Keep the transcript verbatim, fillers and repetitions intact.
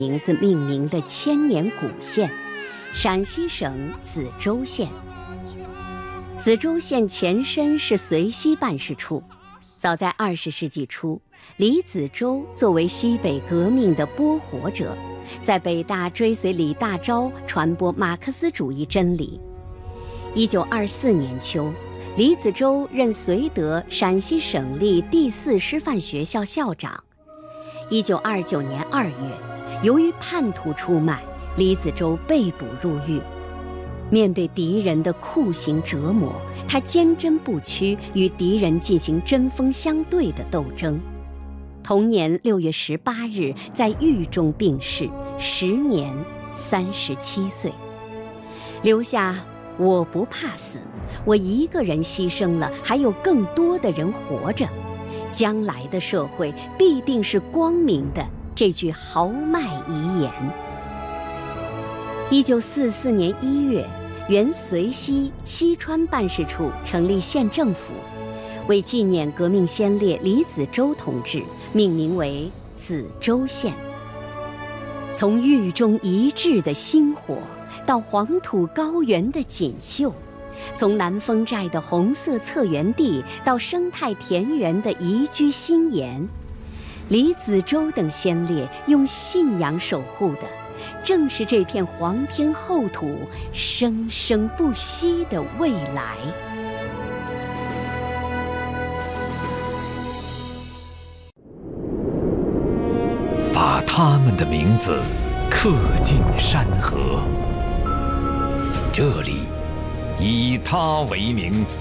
名字命名的千年古县——陕西省梓州县。梓州县前身是随西办事处。早在二十世纪初，李梓州作为西北革命的播火者，在北大追随李大钊传播马克思主义真理。一九二四年秋，李梓州任绥德陕西省立第四师范学校校长。一九二九年二月，由于叛徒出卖，李梓州被捕入狱。面对敌人的酷刑折磨，他坚贞不屈，与敌人进行针锋相对的斗争。同年六月十八日，在狱中病逝，时年三十七岁，留下“我不怕死，我一个人牺牲了，还有更多的人活着，将来的社会必定是光明的”这句豪迈遗言。一九四四年一月，原绥西西川办事处成立县政府，为纪念革命先烈李梓州同志，命名为梓州县。从狱中一掷的星火，到黄土高原的锦绣，从南丰寨的红色策源地到生态田园的宜居新颜，李梓州等先烈用信仰守护的，正是这片皇天厚土生生不息的未来。 把他们的名字刻进山河，这里以他为名，